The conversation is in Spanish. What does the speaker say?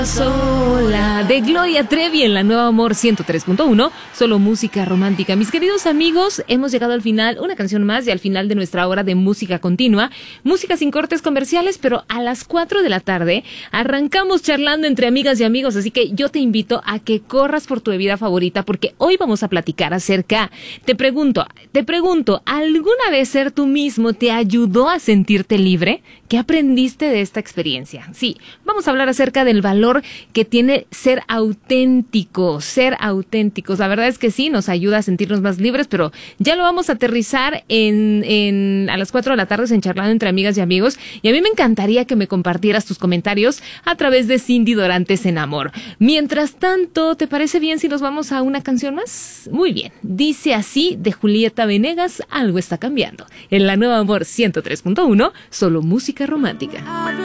Sola, de Gloria Trevi en la Nueva Amor 103.1, solo música romántica. Mis queridos amigos, hemos llegado al final, una canción más y al final de nuestra hora de música continua, música sin cortes comerciales, pero a las 4 de la tarde arrancamos charlando entre amigas y amigos, así que yo te invito a que corras por tu bebida favorita, porque hoy vamos a platicar acerca, te pregunto, ¿alguna vez ser tú mismo te ayudó a sentirte libre? ¿Qué aprendiste de esta experiencia? Sí, vamos a hablar acerca del valor que tiene ser auténticos. La verdad es que sí, nos ayuda a sentirnos más libres, pero ya lo vamos a aterrizar a las 4 de la tarde en Charlando entre Amigas y Amigos. Y a mí me encantaría que me compartieras tus comentarios a través de Cindy Dorantes en Amor. Mientras tanto, ¿te parece bien si nos vamos a una canción más? Muy bien. Dice así, de Julieta Venegas, Algo está cambiando. En la Nueva Amor 103.1, solo música romántica.